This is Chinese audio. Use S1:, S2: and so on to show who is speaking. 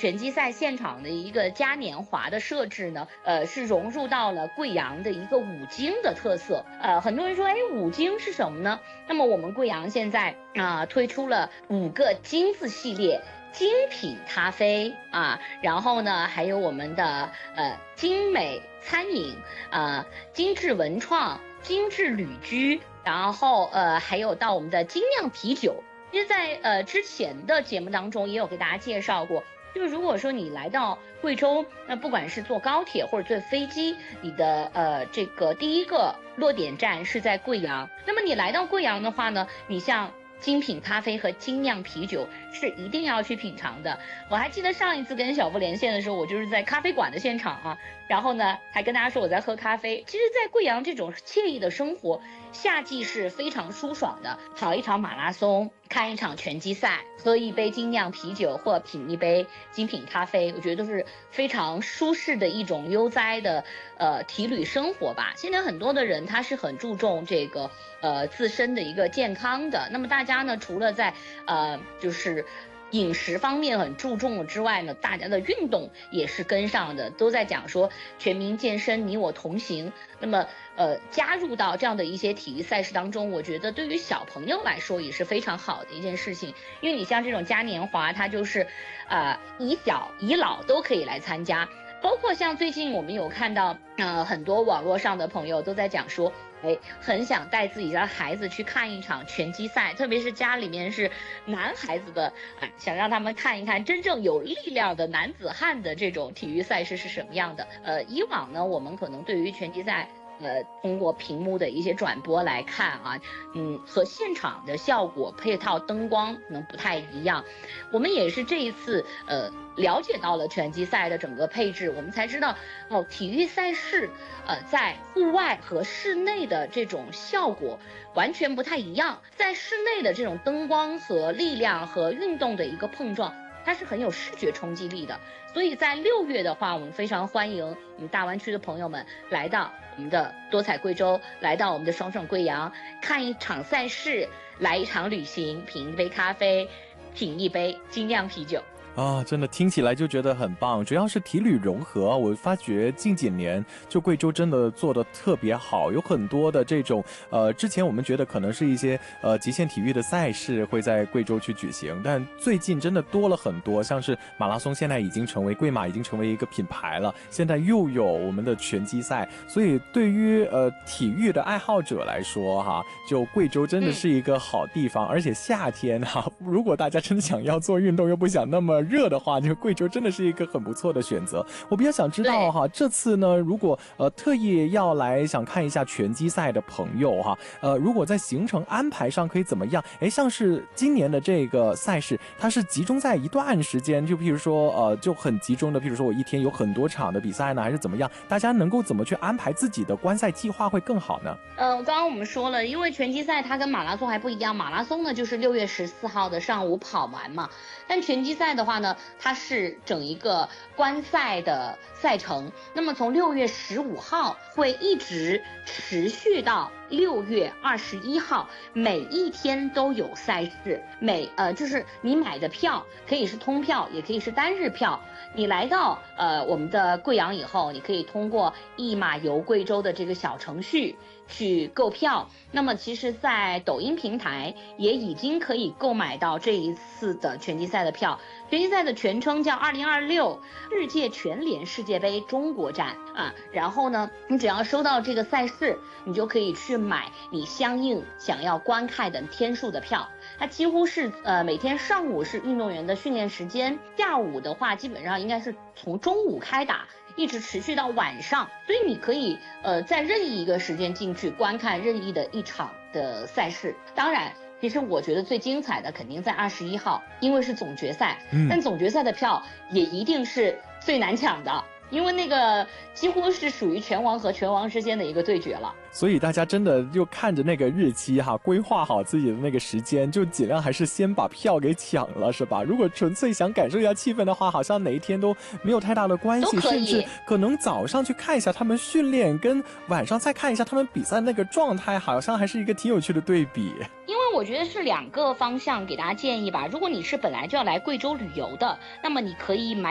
S1: 拳击赛现场的一个嘉年华的设置呢，是融入到了贵阳的一个五金的特色。很多人说，哎，五金是什么呢？那么我们贵阳现在推出了5个金字系列。精品咖啡然后呢，还有我们的精美餐饮精致文创、精致旅居，然后还有到我们的精酿啤酒。其实在之前的节目当中也有给大家介绍过，就是如果说你来到贵州，那不管是坐高铁或者坐飞机，你的这个第一个落点站是在贵阳。那么你来到贵阳的话呢，你像精品咖啡和精酿啤酒是一定要去品尝的。我还记得上一次跟小布连线的时候，我就是在咖啡馆的现场然后呢还跟大家说我在喝咖啡。其实在贵阳这种惬意的生活，夏季是非常舒爽的，跑一场马拉松，看一场拳击赛，喝一杯精酿啤酒或品一杯精品咖啡，我觉得都是非常舒适的一种悠哉的体旅生活吧。现在很多的人他是很注重这个自身的一个健康的，那么大家呢除了在就是饮食方面很注重之外呢，大家的运动也是跟上的，都在讲说全民健身，你我同行。那么加入到这样的一些体育赛事当中，我觉得对于小朋友来说也是非常好的一件事情。因为你像这种嘉年华，它就是以小以老都可以来参加。包括像最近我们有看到很多网络上的朋友都在讲说，很想带自己的孩子去看一场拳击赛，特别是家里面是男孩子的想让他们看一看真正有力量的男子汉的这种体育赛事是什么样的。以往呢我们可能对于拳击赛通过屏幕的一些转播来看和现场的效果配套灯光可能不太一样。我们也是这一次了解到了拳击赛的整个配置，我们才知道体育赛事在户外和室内的这种效果完全不太一样。在室内的这种灯光和力量和运动的一个碰撞，它是很有视觉冲击力的。所以在6月的话，我们非常欢迎我们大湾区的朋友们来到我们的多彩贵州，来到我们的爽爽贵阳，看一场赛事，来一场旅行，品一杯咖啡，品一杯精酿啤酒。
S2: 真的听起来就觉得很棒，主要是体旅融合。我发觉近几年就贵州真的做得特别好，有很多的这种之前我们觉得可能是一些极限体育的赛事会在贵州去举行，但最近真的多了很多，像是马拉松现在已经成为贵马已经成为一个品牌了，现在又有我们的拳击赛，所以对于体育的爱好者来说就贵州真的是一个好地方。而且夏天如果大家真的想要做运动又不想那么热的话，就贵州真的是一个很不错的选择。我比较想知道这次呢，如果特意要来想看一下拳击赛的朋友如果在行程安排上可以怎么样？像是今年的这个赛事，它是集中在一段时间，就譬如说就很集中的，譬如说我一天有很多场的比赛呢，还是怎么样？大家能够怎么去安排自己的观赛计划会更好呢？
S1: 刚刚我们说了，因为拳击赛它跟马拉松还不一样，马拉松呢就是6月14号的上午跑完嘛，但拳击赛的话呢，它是整一个观赛的赛程，那么从6月15号会一直持续到6月21号，每一天都有赛事。就是你买的票可以是通票，也可以是单日票。你来到我们的贵阳以后，你可以通过一马游贵州的这个小程序去购票。那么其实在抖音平台也已经可以购买到这一次的拳击赛的票。拳击赛的全称叫2026世界拳联世界杯中国站然后呢，你只要收到这个赛事，你就可以去买你相应想要观看的天数的票。它几乎是每天上午是运动员的训练时间，下午的话基本上应该是从中午开打，一直持续到晚上，所以你可以在任意一个时间进去观看任意的一场的赛事。当然其实我觉得最精彩的肯定在21号，因为是总决赛，但总决赛的票也一定是最难抢的，因为那个几乎是属于拳王和拳王之间的一个对决了。
S2: 所以大家真的就看着那个日期规划好自己的那个时间，就尽量还是先把票给抢了，是吧？如果纯粹想感受一下气氛的话，好像哪一天都没有太大的关系，甚至可能早上去看一下他们训练，跟晚上再看一下他们比赛那个状态，好像还是一个挺有趣的对比。
S1: 因为我觉得是2个方向给大家建议吧。如果你是本来就要来贵州旅游的，那么你可以买